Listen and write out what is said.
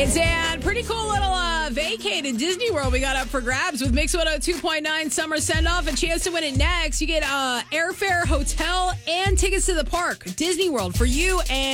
right, and pretty cool little vacate in Disney World we got up for grabs with Mix 102.9 Summer Send-Off. A chance to win it next. You get airfare, hotel, and tickets to the park. Disney World for you and